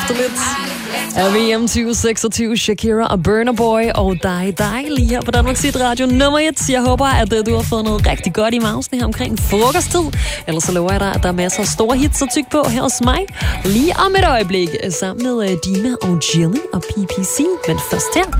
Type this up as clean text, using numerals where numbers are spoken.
efter lidt. VM 2026, Shakira og Burna Boy og dig lige her på Danmarks Hit Radio nummer 1. Jeg håber, at du har fået noget rigtig godt i mausen her omkring frokosttid. Ellers så lover jeg dig, at der er masser af store hits at tykke på her hos mig. Lige om et øjeblik sammen med Dina og Jilly og PPC. Men først her,